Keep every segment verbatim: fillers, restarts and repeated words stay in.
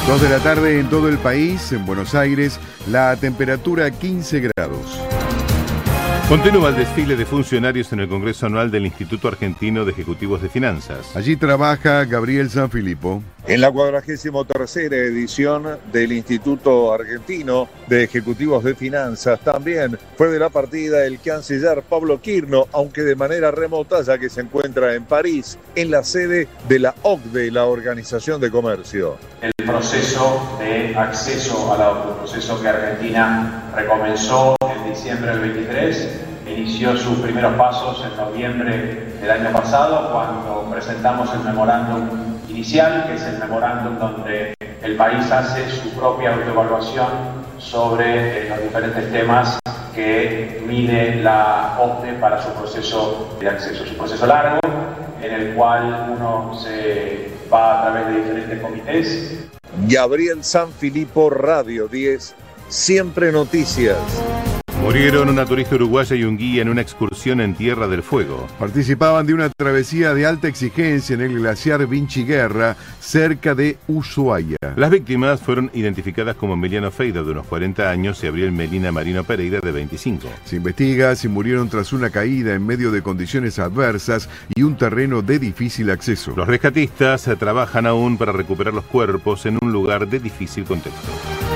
Dos de la tarde en todo el país, en Buenos Aires, la temperatura quince grados. Continúa el desfile de funcionarios en el Congreso Anual del Instituto Argentino de Ejecutivos de Finanzas. Allí trabaja Gabriel Sanfilippo. En la cuadragésima tercera edición del Instituto Argentino de Ejecutivos de Finanzas también fue de la partida el canciller Pablo Quirno, aunque de manera remota, ya que se encuentra en París, en la sede de la O C D E, la Organización de Comercio. El proceso de acceso a la O C D E, el proceso que Argentina recomenzó en diciembre del veintitrés, inició sus primeros pasos en noviembre del año pasado, cuando presentamos el memorándum inicial, que es el memorándum donde el país hace su propia autoevaluación sobre eh, los diferentes temas que mide la O C D E para su proceso de acceso. Es un proceso largo en el cual uno se va a través de diferentes comités. Gabriel Sanfilippo, Radio diez, Siempre Noticias. Murieron una turista uruguaya y un guía en una excursión en Tierra del Fuego. Participaban de una travesía de alta exigencia en el glaciar Vinci Guerra, cerca de Ushuaia. Las víctimas fueron identificadas como Emiliano Feida, de unos cuarenta años, y Abriel Melina Marino Pereira, de veinticinco. Se investiga si murieron tras una caída en medio de condiciones adversas y un terreno de difícil acceso. Los rescatistas trabajan aún para recuperar los cuerpos en un lugar de difícil contexto.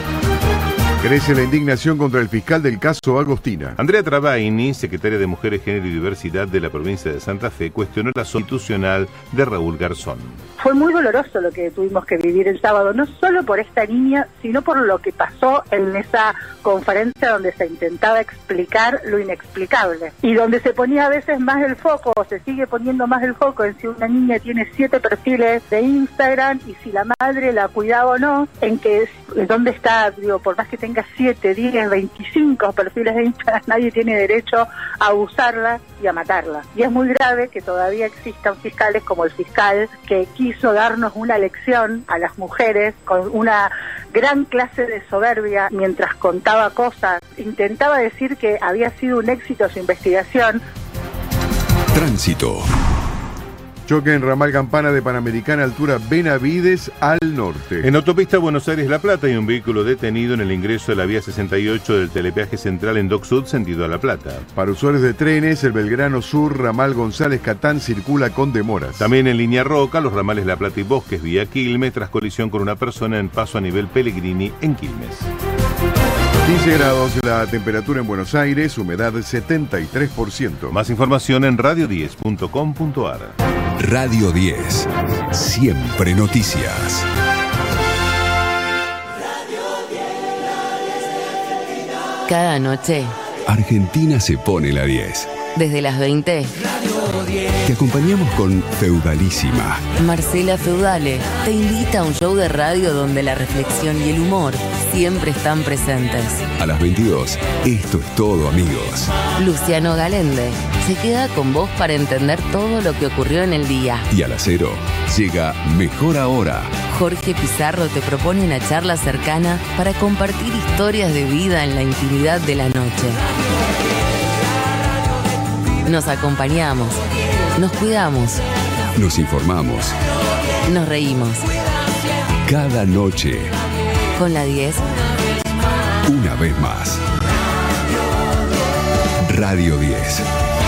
Crece la indignación contra el fiscal del caso Agostina. Andrea Travaini, secretaria de Mujeres, Género y Diversidad de la provincia de Santa Fe, cuestionó la institucional de Raúl Garzón. Fue muy doloroso lo que tuvimos que vivir el sábado, no solo por esta niña, sino por lo que pasó en esa conferencia donde se intentaba explicar lo inexplicable y donde se ponía a veces más el foco, o se sigue poniendo más el foco en si una niña tiene siete perfiles de Instagram y si la madre la cuidaba o no, en que dónde está, digo, por más que tenga siete, diez, veinticinco perfiles de Instagram, nadie tiene derecho a usarla y a matarla. Y es muy grave que todavía existan fiscales como el fiscal que quiso darnos una lección a las mujeres con una gran clase de soberbia mientras contaba cosas. Intentaba decir que había sido un éxito su investigación. Tránsito. Choque en ramal Campana de Panamericana, altura Benavides, al norte. En autopista Buenos Aires-La Plata hay un vehículo detenido en el ingreso de la vía sesenta y ocho del telepeaje central en Dock Sud, sentido a La Plata. Para usuarios de trenes, el Belgrano Sur, ramal González Catán, circula con demoras. También en línea Roca, los ramales La Plata y Bosques, vía Quilmes, tras colisión con una persona en paso a nivel Pellegrini, en Quilmes. quince grados la temperatura en Buenos Aires, humedad setenta y tres por ciento. Más información en radio diez punto com punto ar. Radio diez, siempre noticias. Cada noche, Argentina se pone la diez. desde las veinte, Te acompañamos con Feudalísima. Marcela Feudale te invita a un show de radio donde la reflexión y el humor siempre están presentes. A las veintidós, esto es todo, amigos. Luciano Galende se queda con vos para entender todo lo que ocurrió en el día. Y a las cero, llega Mejor Ahora. Jorge Pizarro te propone una charla cercana para compartir historias de vida en la intimidad de la noche. Nos acompañamos, nos cuidamos, Nos informamos. nos reímos. Cada noche, Con la diez, una vez más. Radio diez.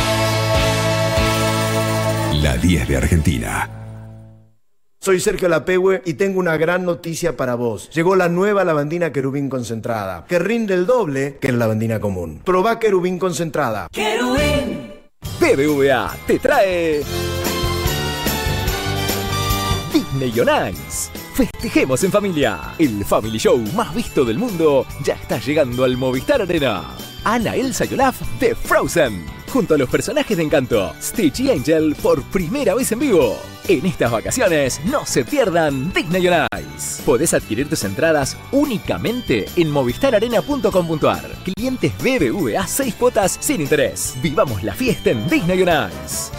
La diez de Argentina. Soy Sergio Lapehue y tengo una gran noticia para vos. Llegó la nueva lavandina Querubín concentrada, que rinde el doble que la lavandina común. Probá Querubín concentrada. ¡Querubín! B B V A te trae Disney on Ice. Festejemos en familia. El Family Show más visto del mundo ya está llegando al Movistar Arena. Anna, Elsa y Olaf de Frozen, junto a los personajes de Encanto, Stitch y Angel, por primera vez en vivo. En estas vacaciones no se pierdan Disney on Ice. Podés adquirir tus entradas únicamente en movistar arena punto com punto ar. Clientes B B V A, seis cuotas sin interés. Vivamos la fiesta en Disney on Ice.